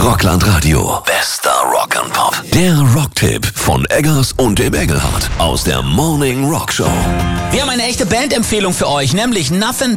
Rockland Radio. Bester Rock and Pop. Der Rocktipp von Eggers und dem Engelhardt aus der Morning Rock Show. Wir haben eine echte Bandempfehlung für euch, nämlich Nothing